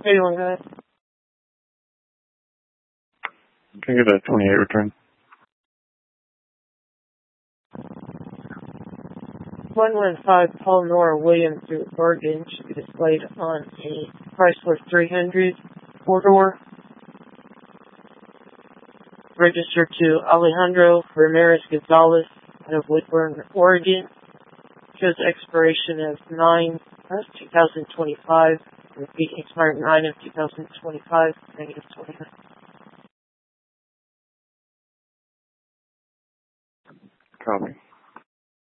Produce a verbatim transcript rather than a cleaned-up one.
How you doing, guys? Can I get a twenty-eight return? one one five Paul Nora Williams through Oregon should be displayed on a Chrysler three hundred four-door. Registered to Alejandro Ramirez Gonzalez out of Woodburn, Oregon. Shows expiration of nine of two thousand twenty-five. Repeat, expired nine of two thousand twenty-five, negative twenty-nine. Copy.